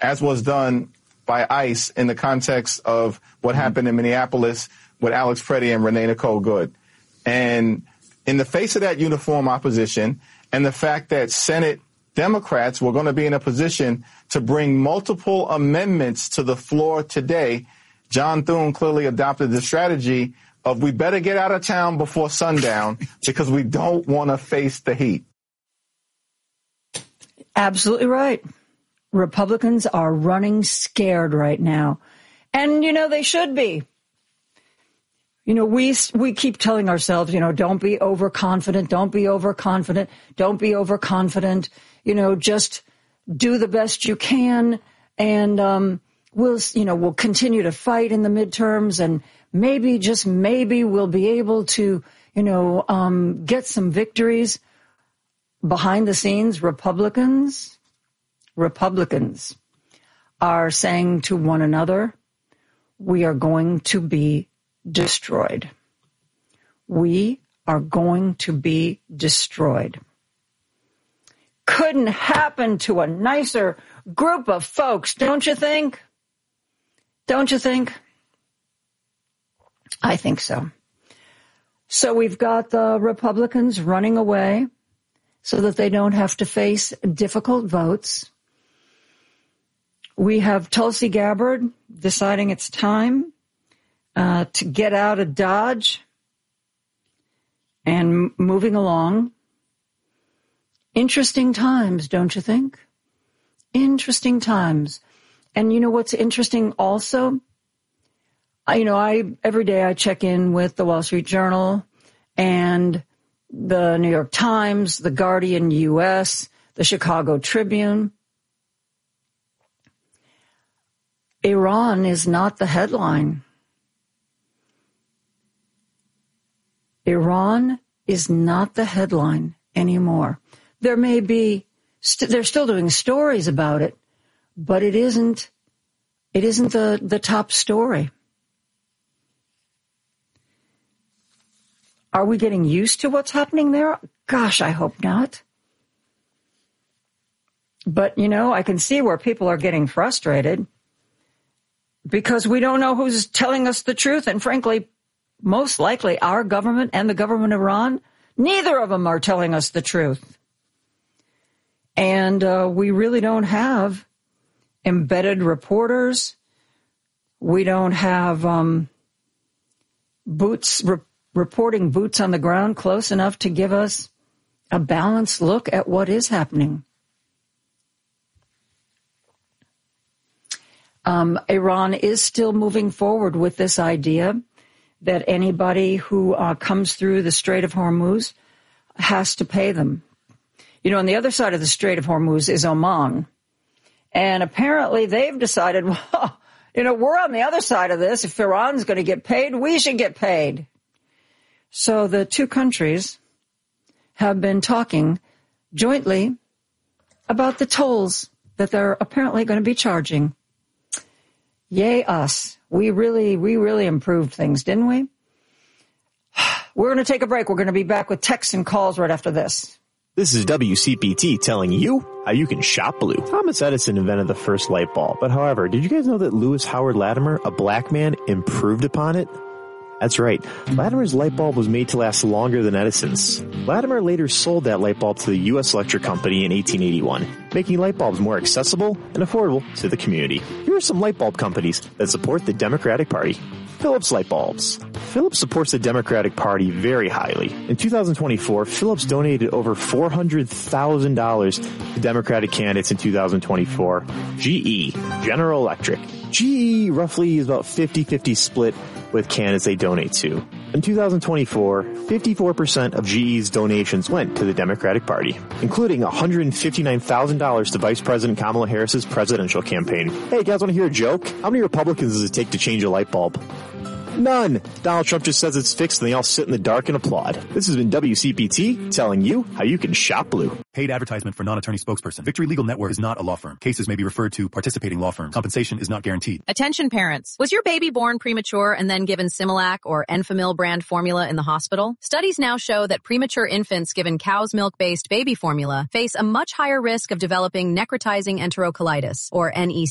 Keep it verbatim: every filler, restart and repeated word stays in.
as was done by ICE in the context of what happened in Minneapolis with Alex Preddy and Renee Nicole Good. And in the face of that uniform opposition and the fact that Senate Democrats were going to be in a position to bring multiple amendments to the floor today, John Thune clearly adopted the strategy of we better get out of town before sundown because we don't want to face the heat. Absolutely right. Republicans are running scared right now. And, you know, they should be. You know, we we keep telling ourselves, you know, don't be overconfident, don't be overconfident, don't be overconfident. You know, just do the best you can. And um, we'll, you know, we'll continue to fight in the midterms. And maybe, just maybe, we'll be able to, you know, um, get some victories. Behind the scenes, Republicans, Republicans are saying to one another, we are going to be destroyed. We are going to be destroyed. Couldn't happen to a nicer group of folks, don't you think? Don't you think? I think so. So we've got the Republicans running away so that they don't have to face difficult votes. We have Tulsi Gabbard deciding it's time uh, to get out of Dodge and moving along. Interesting times, don't you think? Interesting times. And you know what's interesting also? I, you know, I every day I check in with the Wall Street Journal and the New York Times, the Guardian U S, the Chicago Tribune. Iran is not the headline. Iran is not the headline anymore. There may be, st- they're still doing stories about it, but it isn't, it isn't the, the top story. Are we getting used to what's happening there? Gosh, I hope not. But, you know, I can see where people are getting frustrated because we don't know who's telling us the truth. And frankly, most likely our government and the government of Iran, neither of them are telling us the truth. And uh, we really don't have embedded reporters. We don't have um, boots re- reporting boots on the ground close enough to give us a balanced look at what is happening. Um, Iran is still moving forward with this idea that anybody who uh, comes through the Strait of Hormuz has to pay them. You know, on the other side of the Strait of Hormuz is Oman. And apparently they've decided, well, you know, we're on the other side of this. If Iran's going to get paid, we should get paid. So the two countries have been talking jointly about the tolls that they're apparently going to be charging. Yay us. We really, we really improved things, didn't we? We're going to take a break. We're going to be back with texts and calls right after this. This is W C P T telling you how you can shop blue. Thomas Edison invented the first light bulb, but however, did you guys know that Lewis Howard Latimer, a black man, improved upon it? That's right. Latimer's light bulb was made to last longer than Edison's. Latimer later sold that light bulb to the U S Electric Company in eighteen eighty-one, making light bulbs more accessible and affordable to the community. Here are some light bulb companies that support the Democratic Party. Philips Light Bulbs. Philips supports the Democratic Party very highly. In two thousand twenty-four, Philips donated over four hundred thousand dollars to Democratic candidates in two thousand twenty-four. G E, General Electric. G E roughly is about fifty-fifty split with candidates they donate to. In two thousand twenty-four, fifty-four percent of G E's donations went to the Democratic Party, including one hundred fifty-nine thousand dollars to Vice President Kamala Harris's presidential campaign. Hey, you guys want to hear a joke? How many Republicans does it take to change a light bulb? None. Donald Trump just says it's fixed and they all sit in the dark and applaud. This has been W C P T telling you how you can shop blue. Paid advertisement for non-attorney spokesperson. Victory Legal Network is not a law firm. Cases may be referred to participating law firms. Compensation is not guaranteed. Attention parents. Was your baby born premature and then given Similac or Enfamil brand formula in the hospital? Studies now show that premature infants given cow's milk-based baby formula face a much higher risk of developing necrotizing enterocolitis, or N E C.